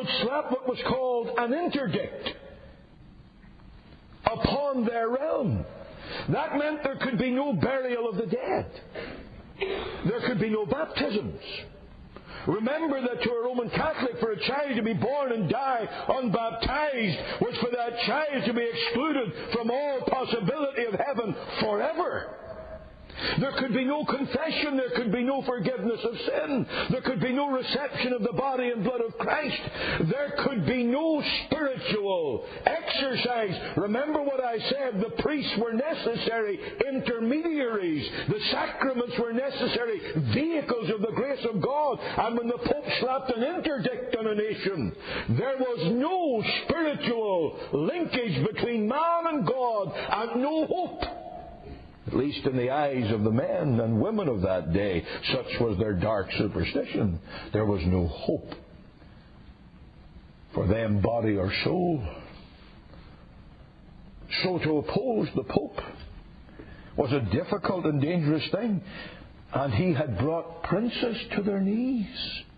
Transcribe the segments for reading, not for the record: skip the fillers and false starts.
would slap what was called an interdict upon their realm. That meant there could be no burial of the dead. There could be no baptisms. Remember that to a Roman Catholic, for a child to be born and die unbaptized was for that child to be excluded from all possibility of heaven forever. There could be no confession. There could be no forgiveness of sin. There could be no reception of the body and blood of Christ. There could be no spiritual exercise. Remember what I said. The priests were necessary intermediaries. The sacraments were necessary vehicles of the grace of God. And when the Pope slapped an interdict on a nation, there was no spiritual linkage between man and God and no hope. At least in the eyes of the men and women of that day, such was their dark superstition. There was no hope for them, body or soul. So to oppose the Pope was a difficult and dangerous thing. And he had brought princes to their knees.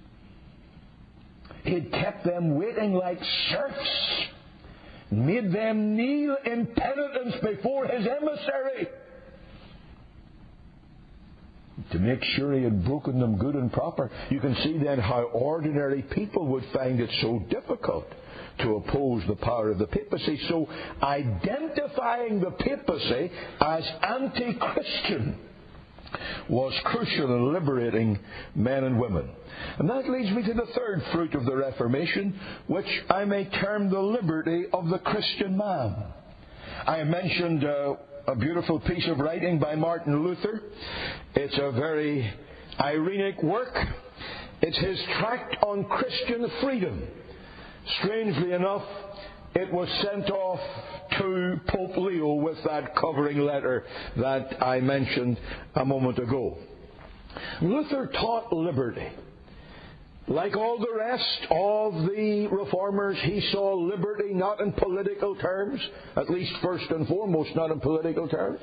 He had kept them waiting like serfs, made them kneel in penitence before his emissary, to make sure he had broken them good and proper. You can see then how ordinary people would find it so difficult to oppose the power of the papacy. So identifying the papacy as anti-Christian was crucial in liberating men and women. And that leads me to the third fruit of the Reformation, which I may term the liberty of the Christian man. I mentioned a beautiful piece of writing by Martin Luther. It's a very ironic work. It's his tract on Christian freedom. Strangely enough, it was sent off to Pope Leo with that covering letter that I mentioned a moment ago. Luther taught liberty. Like all the rest of the reformers, he saw liberty not in political terms, at least first and foremost not in political terms,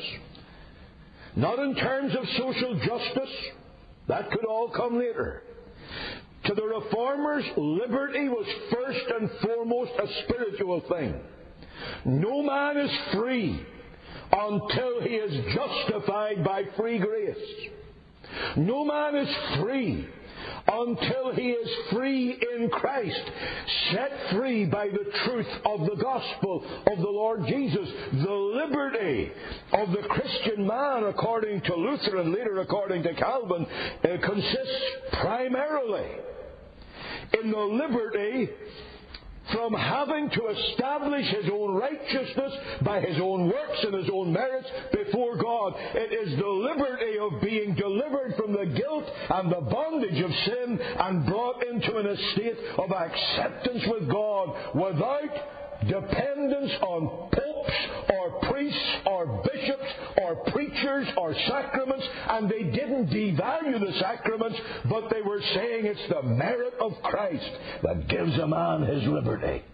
not in terms of social justice. That could all come later. To the reformers, liberty was first and foremost a spiritual thing. No man is free until he is justified by free grace. No man is free until he is free in Christ, set free by the truth of the gospel of the Lord Jesus. The liberty of the Christian man, according to Luther and later according to Calvin, consists primarily in the liberty from having to establish his own righteousness by his own works and his own merits before God. It is the liberty of being delivered from the guilt and the bondage of sin and brought into an estate of acceptance with God without dependence on popes or priests or bishops or preachers or sacraments. And they didn't devalue the sacraments, but they were saying it's the merit of Christ that gives a man his liberty.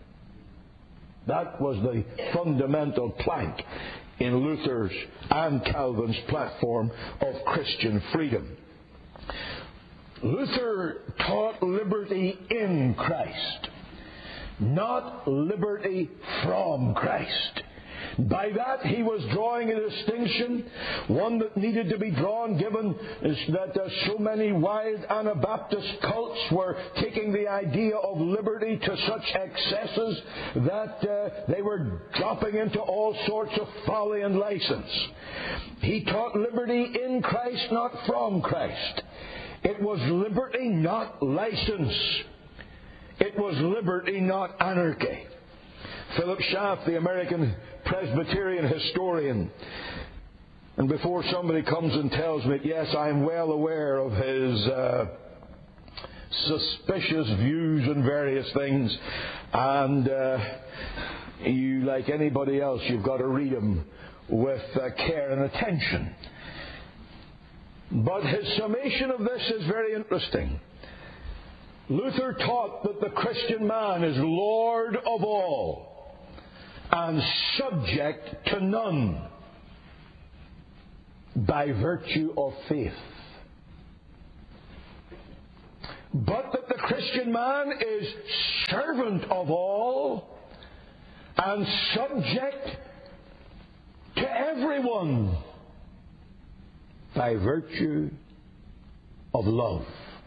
That was the fundamental plank in Luther's and Calvin's platform of Christian freedom. Luther taught liberty in Christ, not liberty from Christ. By that he was drawing a distinction, one that needed to be drawn given that so many wild Anabaptist cults were taking the idea of liberty to such excesses that they were dropping into all sorts of folly and license. He taught liberty in Christ, not from Christ. It was liberty, not license. It was liberty, not anarchy. Philip Schaff, the American Presbyterian historian, and before somebody comes and tells me, yes, I'm well aware of his suspicious views on various things, and you, like anybody else, you've got to read him with care and attention. But his summation of this is very interesting. Luther taught that the Christian man is Lord of all and subject to none by virtue of faith. But that the Christian man is servant servant of all and subject to everyone by virtue of love.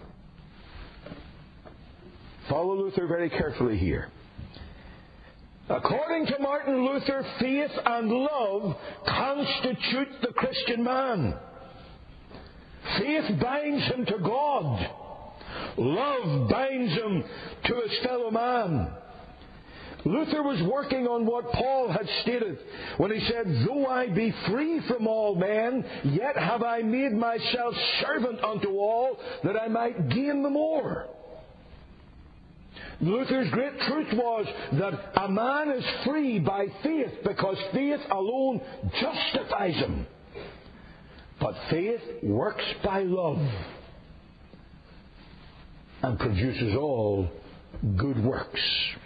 Follow Luther very carefully here. According to Martin Luther, faith and love constitute the Christian man. Faith binds him to God. Love binds him to his fellow man. Luther was working on what Paul had stated when he said, "Though I be free from all men, yet have I made myself servant unto all, that I might gain the more." Luther's great truth was that a man is free by faith because faith alone justifies him. But faith works by love and produces all good works.